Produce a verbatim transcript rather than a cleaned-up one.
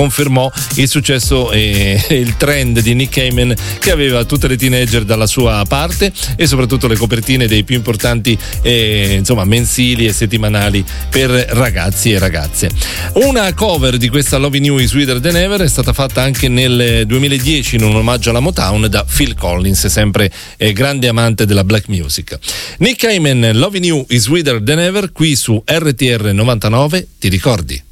confermò il successo e il trend di Nick Cayman, che aveva tutte le teenager dalla sua parte e soprattutto le copertine dei più importanti eh, insomma mensili e settimanali per ragazzi e ragazze. Una cover di questa Loving You Is Sweeter Than Ever è stata fatta anche nel duemiladieci in un omaggio alla Motown da Phil Collins, sempre eh, grande amante della black music. Nick Cayman, Loving You Is Sweeter Than Ever, qui su R T R novantanove, ti ricordi?